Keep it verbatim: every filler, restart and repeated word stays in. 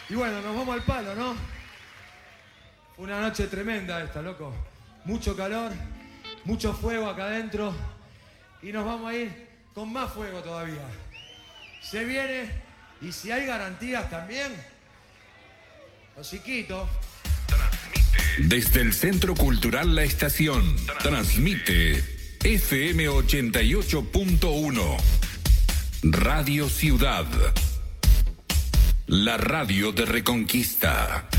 Y bueno, nos vamos al palo, ¿no? Fue una noche tremenda esta, loco. Mucho calor, mucho fuego acá adentro. Y nos vamos a ir con más fuego todavía. Se viene, y si hay garantías también, los chiquitos. Desde el Centro Cultural La Estación, transmite F M ochenta y ocho punto uno. Radio Ciudad. La radio de Reconquista.